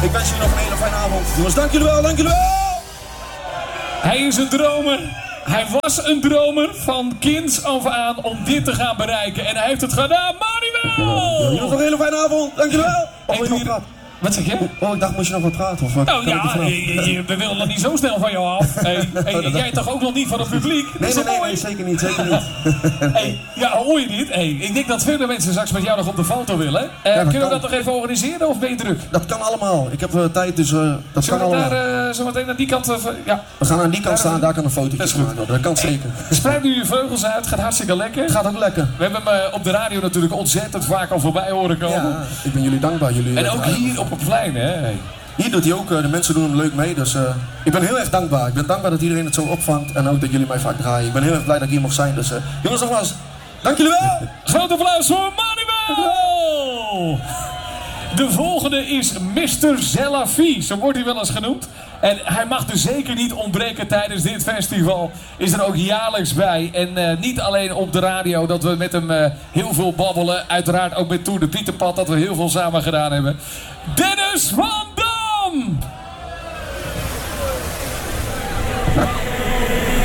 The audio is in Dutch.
Ik wens jullie nog een hele fijne avond. Jongens, dank jullie wel, dank jullie wel! Hij is een dromer. Hij was een dromer van kinds af aan om dit te gaan bereiken. En hij heeft het gedaan. Manuel! Jullie nog een hele fijne avond, dank jullie wel! Hey, Wil je nog praten? Wat zeg je? Oh, ik dacht, moest je nog wat praten? Of wat? Nou ja, we willen er niet zo snel van jou af. Hey, jij toch ook nog niet van het publiek? Nee, zeker niet, zeker niet. Hey, ja, hoor je dit? Hey, ik denk dat vele mensen straks met jou nog op de foto willen. Kunnen we dat nog even organiseren of ben je druk? Dat kan allemaal. Ik heb tijd, dus dat kan allemaal. Zullen we meteen aan die kant... ja. We gaan aan die kant staan, daar kan een fotootje gemaakt worden. Dat kan zeker. Spreid nu je vleugels uit, gaat hartstikke lekker. Gaat ook lekker. We hebben hem op de radio natuurlijk ontzettend vaak al voorbij horen komen. Ja, ik ben jullie dankbaar. En ook hier op het plein, hè? Hier doet hij ook, de mensen doen hem leuk mee, dus ik ben heel erg dankbaar. Ik ben dankbaar dat iedereen het zo opvangt en ook dat jullie mij vaak draaien. Ik ben heel erg blij dat ik hier mocht zijn, dus jongens nogmaals, dank jullie wel! Groot applaus voor Manuel! De volgende is Mr. Zellavi, zo wordt hij wel eens genoemd. En hij mag er zeker niet ontbreken tijdens dit festival. Is er ook jaarlijks bij. En niet alleen op de radio dat we met hem heel veel babbelen. Uiteraard ook met Tour de Pieterpad dat we heel veel samen gedaan hebben. Dennis van